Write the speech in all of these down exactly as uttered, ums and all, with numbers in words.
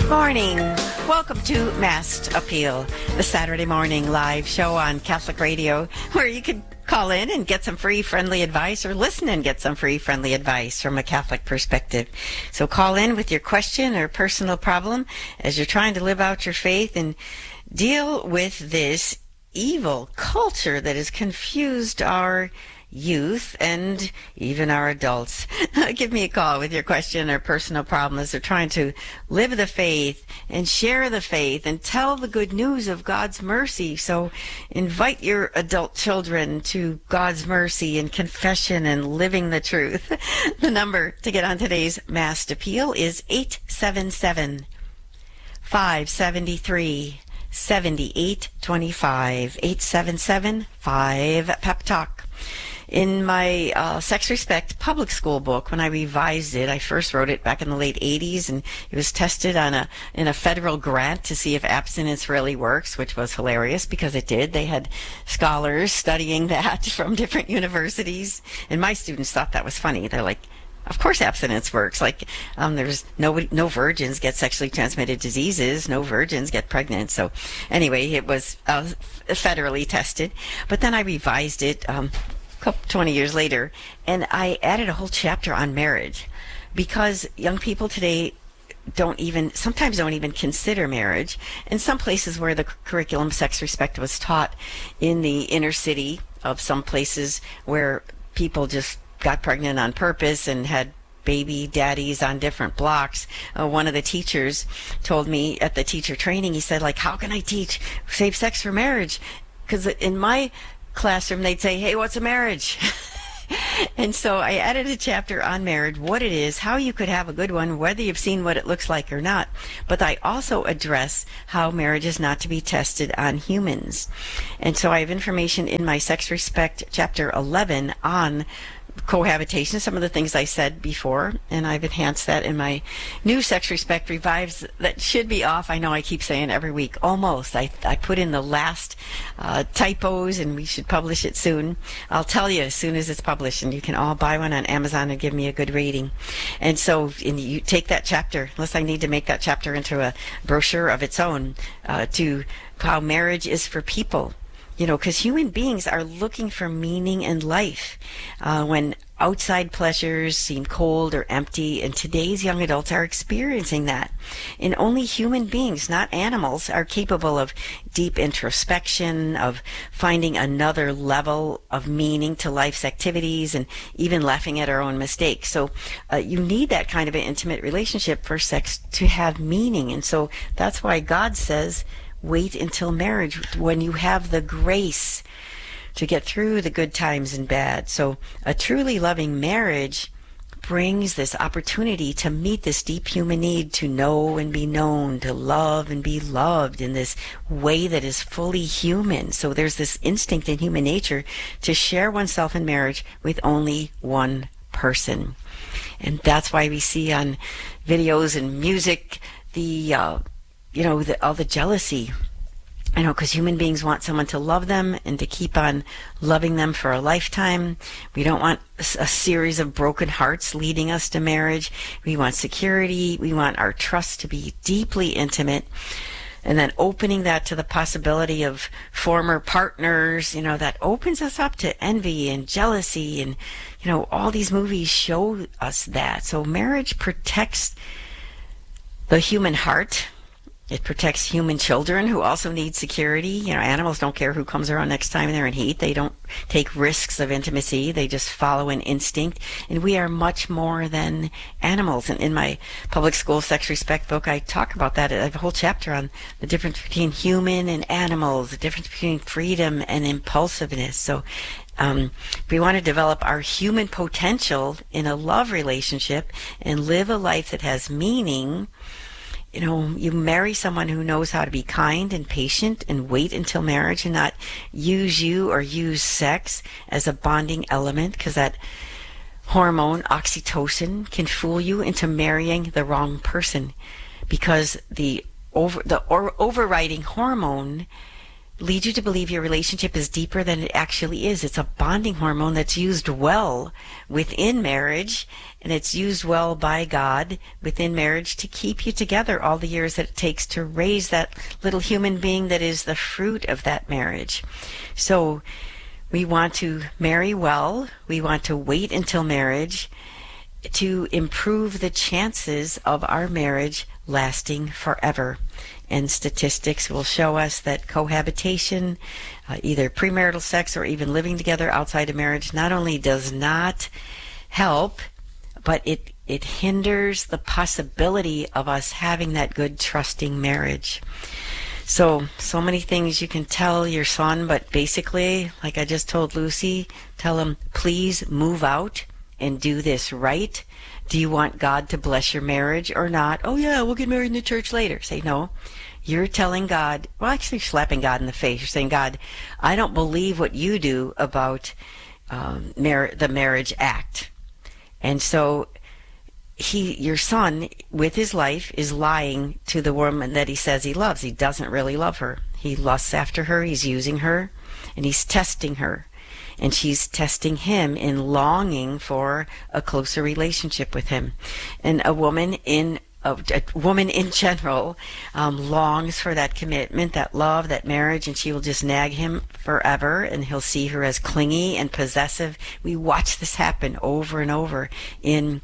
Morning. Welcome to Masked Appeal, the Saturday morning live show on Catholic Radio, where you can call in and get some free, friendly advice, or listen and get some free, friendly advice from a Catholic perspective. So call in with your question or personal problem as you're trying to live out your faith and deal with this evil culture that has confused our youth and even our adults. Give me a call with your question or personal problem as they're trying to live the faith and share the faith and tell the good news of God's mercy. So invite your adult children to God's mercy and confession and living the truth. The number to get on today's Masked Appeal is eight seven seven, five seven three, seven eight two five, eight seven seven, five, Pep Talk. In my uh, Sex Respect public school book, when I revised it, I first wrote it back in the late eighties, and it was tested on a in a federal grant to see if abstinence really works, which was hilarious because it did. They had scholars studying that from different universities, and my students thought that was funny. They're like, of course abstinence works. Like, um, there's no, no virgins get sexually transmitted diseases. No virgins get pregnant. So anyway, it was uh, federally tested. But then I revised it um, a couple, twenty years later, and I added a whole chapter on marriage because young people today don't even, sometimes don't even consider marriage. In some places where the curriculum Sex Respect was taught in the inner city of some places where people just got pregnant on purpose and had baby daddies on different blocks. Uh, one of the teachers told me at the teacher training, he said, like, how can I teach safe sex for marriage? Because in my classroom, they'd say, hey, what's a marriage? And so I added a chapter on marriage, what it is, how you could have a good one, whether you've seen what it looks like or not. But I also address how marriage is not to be tested on humans. And so I have information in my Sex Respect chapter eleven on cohabitation, some of the things I said before, and I've enhanced that in my new Sex Respect Revives that should be off. I know I keep saying every week, almost. I, I put in the last uh, typos, and we should publish it soon. I'll tell you as soon as it's published, and you can all buy one on Amazon and give me a good rating. And so and you take that chapter, unless I need to make that chapter into a brochure of its own, uh, to how marriage is for people. You know, because human beings are looking for meaning in life. Uh, when outside pleasures seem cold or empty, and today's young adults are experiencing that. And only human beings, not animals, are capable of deep introspection, of finding another level of meaning to life's activities, and even laughing at our own mistakes. So uh, you need that kind of an intimate relationship for sex to have meaning. And so that's why God says, wait until marriage, when you have the grace to get through the good times and bad. So a truly loving marriage brings this opportunity to meet this deep human need to know and be known, to love and be loved in this way that is fully human. So there's this instinct in human nature to share oneself in marriage with only one person. And that's why we see on videos and music the uh, you know, the, all the jealousy, you know, because human beings want someone to love them and to keep on loving them for a lifetime. We don't want a, a series of broken hearts leading us to marriage. We want security. We want our trust to be deeply intimate. And then opening that to the possibility of former partners, you know, that opens us up to envy and jealousy. And, you know, all these movies show us that. So marriage protects the human heart. It protects human children who also need security. You know, animals don't care who comes around next time they're in heat. They don't take risks of intimacy. They just follow an instinct. And we are much more than animals. And in my public school Sex Respect book, I talk about that. I have a whole chapter on the difference between human and animals, the difference between freedom and impulsiveness. So um, we want to develop our human potential in a love relationship and live a life that has meaning. You know, you marry someone who knows how to be kind and patient and wait until marriage and not use you or use sex as a bonding element, because that hormone, oxytocin, can fool you into marrying the wrong person, because the over the or overriding hormone lead you to believe your relationship is deeper than it actually is. It's a bonding hormone that's used well within marriage, and it's used well by God within marriage to keep you together all the years that it takes to raise that little human being that is the fruit of that marriage. So we want to marry well. We want to wait until marriage to improve the chances of our marriage lasting forever. And statistics will show us that cohabitation, uh, either premarital sex or even living together outside of marriage, not only does not help, but it, it hinders the possibility of us having that good, trusting marriage. So, so many things you can tell your son, but basically, like I just told Lucy, tell him, please move out and do this right. Do you want God to bless your marriage or not? Oh yeah, we'll get married in the church later. Say no. You're telling God, well, actually slapping God in the face. You're saying, God, I don't believe what you do about um, mar- the marriage act. And so he, your son, with his life, is lying to the woman that he says he loves. He doesn't really love her. He lusts after her. He's using her, and he's testing her. And she's testing him in longing for a closer relationship with him. And a woman in a, a woman in general um, longs for that commitment, that love, that marriage, and she will just nag him forever, and he'll see her as clingy and possessive. We watch this happen over and over in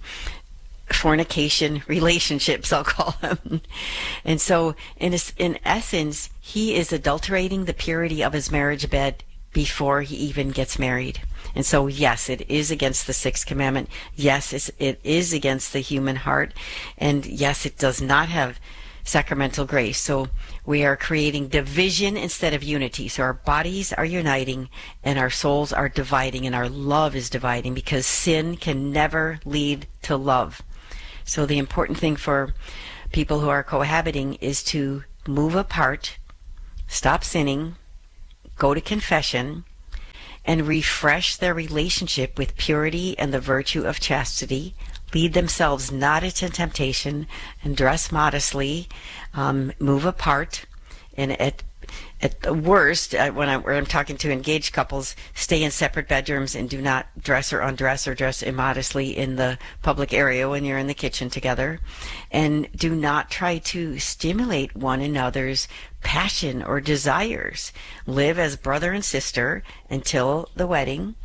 fornication relationships, I'll call them. And so in, a, in essence, he is adulterating the purity of his marriage bed before he even gets married. And so, yes, it is against the sixth commandment. Yes, it's, it is against the human heart. And yes, it does not have sacramental grace. So we are creating division instead of unity. So our bodies are uniting and our souls are dividing and our love is dividing, because sin can never lead to love. So the important thing for people who are cohabiting is to move apart, stop sinning, go to confession, and refresh their relationship with purity and the virtue of chastity, lead themselves not into temptation, and dress modestly, um, move apart, and at at the worst, uh, when, I, when I'm talking to engaged couples, stay in separate bedrooms and do not dress or undress or dress immodestly in the public area when you're in the kitchen together. And do not try to stimulate one another's passion or desires. Live as brother and sister until the wedding,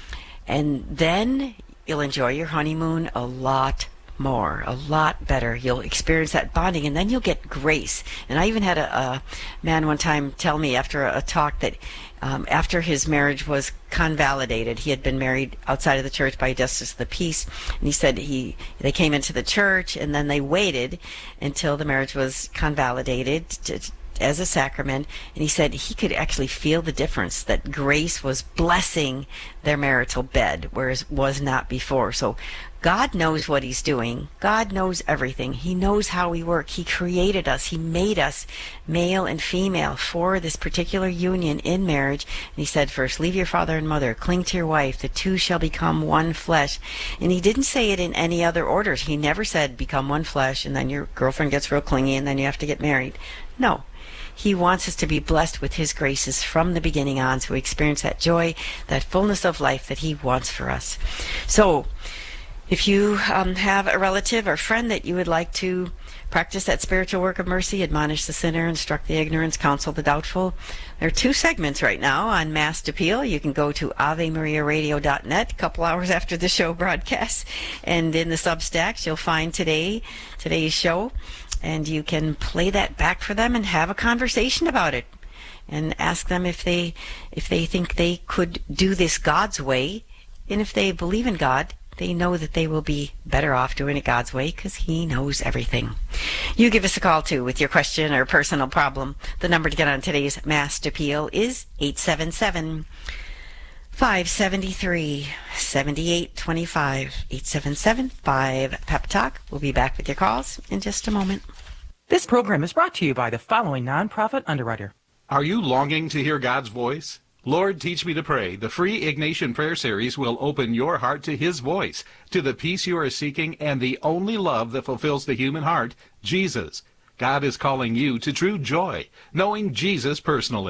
and then you'll enjoy your honeymoon a lot more, a lot better. You'll experience that bonding, and then you'll get grace. And I even had a, a man one time tell me after a, a talk that um, after his marriage was convalidated, he had been married outside of the church by a justice of the peace, and he said he they came into the church and then they waited until the marriage was convalidated to, as a sacrament, and he said he could actually feel the difference, that grace was blessing their marital bed, whereas it was not before. So God knows what he's doing. God knows everything. He knows how we work. He created us. He made us male and female for this particular union in marriage. And he said, first, leave your father and mother, cling to your wife, the two shall become one flesh. And he didn't say it in any other orders. He never said become one flesh and then your girlfriend gets real clingy and then you have to get married. No. He wants us to be blessed with his graces from the beginning on, so we experience that joy, that fullness of life that he wants for us. So, if you um, have a relative or friend that you would like to practice that spiritual work of mercy, admonish the sinner, instruct the ignorant, counsel the doubtful, there are two segments right now on Mass Appeal. You can go to ave maria radio dot net a couple hours after the show broadcasts, and in the Substacks you'll find today today's show, and you can play that back for them and have a conversation about it, and ask them if they if they think they could do this God's way, and if they believe in God, they know that they will be better off doing it God's way because he knows everything. You give us a call, too, with your question or personal problem. The number to get on today's Mass Appeal is eight seven seven, five seven three, seven eight two five. eight seven seven, five, Pep Talk. We'll be back with your calls in just a moment. This program is brought to you by the following nonprofit underwriter. Are you longing to hear God's voice? Lord, Teach Me to Pray, the free Ignatian Prayer Series will open your heart to his voice, to the peace you are seeking, and the only love that fulfills the human heart, Jesus. God is calling you to true joy, knowing Jesus personally.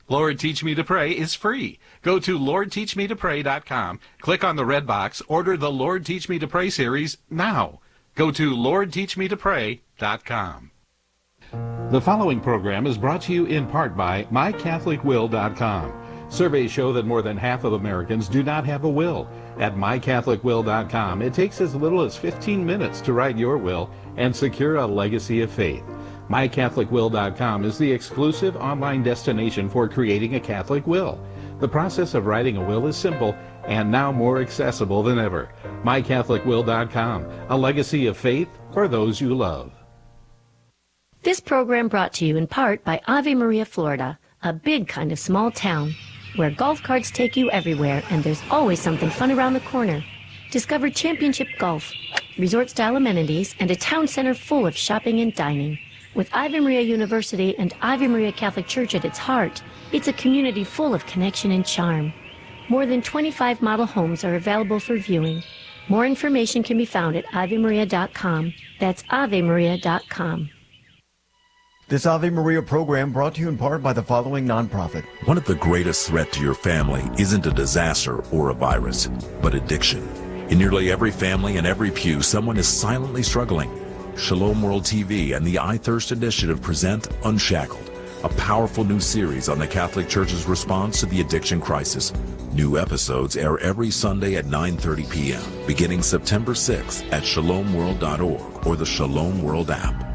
Lord Teach Me to Pray is free. Go to lord teach me to pray dot com, click on the red box, order the Lord Teach Me to Pray series now. Go to lord teach me to pray dot com. The following program is brought to you in part by my catholic will dot com. Surveys show that more than half of Americans do not have a will. At my catholic will dot com, it takes as little as fifteen minutes to write your will and secure a legacy of faith. my catholic will dot com is the exclusive online destination for creating a Catholic will. The process of writing a will is simple and now more accessible than ever. my catholic will dot com, a legacy of faith for those you love. This program brought to you in part by Ave Maria, Florida, a big kind of small town where golf carts take you everywhere and there's always something fun around the corner. Discover championship golf, resort-style amenities, and a town center full of shopping and dining. With Ave Maria University and Ave Maria Catholic Church at its heart, it's a community full of connection and charm. More than twenty-five model homes are available for viewing. More information can be found at ave maria dot com. That's ave maria dot com. This Ave Maria program brought to you in part by the following nonprofit. One of the greatest threats to your family isn't a disaster or a virus, but addiction. In nearly every family and every pew, someone is silently struggling. Shalom World T V and the I Thirst Initiative present Unshackled, a powerful new series on the Catholic Church's response to the addiction crisis. New episodes air every Sunday at nine thirty p.m., beginning September sixth at shalom world dot org or the Shalom World app.